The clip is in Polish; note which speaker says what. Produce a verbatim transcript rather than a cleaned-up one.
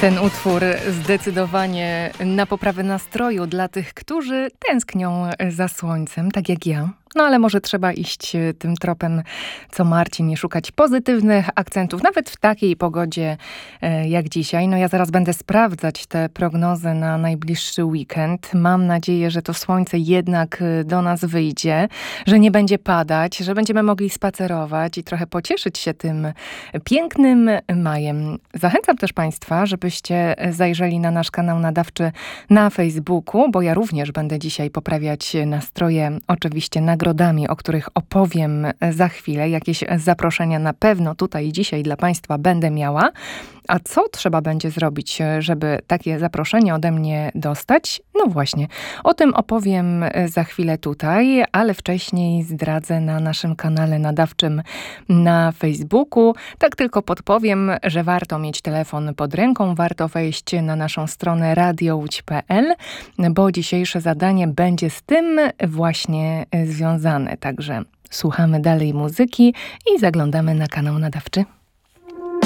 Speaker 1: Ten utwór zdecydowanie na poprawę nastroju dla tych, którzy tęsknią za słońcem, tak jak ja. No ale może trzeba iść tym tropem, co Marcin, nie szukać pozytywnych akcentów, nawet w takiej pogodzie e, jak dzisiaj. No ja zaraz będę sprawdzać te prognozy na najbliższy weekend. Mam nadzieję, że to słońce jednak do nas wyjdzie, że nie będzie padać, że będziemy mogli spacerować i trochę pocieszyć się tym pięknym majem. Zachęcam też Państwa, żebyście zajrzeli na nasz kanał nadawczy na Facebooku, bo ja również będę dzisiaj poprawiać nastroje, oczywiście na nagrodami, o których opowiem za chwilę. Jakieś zaproszenia na pewno tutaj dzisiaj dla Państwa będę miała. A co trzeba będzie zrobić, żeby takie zaproszenie ode mnie dostać? No właśnie, o tym opowiem za chwilę tutaj, ale wcześniej zdradzę na naszym kanale nadawczym na Facebooku. Tak tylko podpowiem, że warto mieć telefon pod ręką, warto wejść na naszą stronę radio łódź kropka pe el, bo dzisiejsze zadanie będzie z tym właśnie związane. Także słuchamy dalej muzyki i zaglądamy na kanał nadawczy.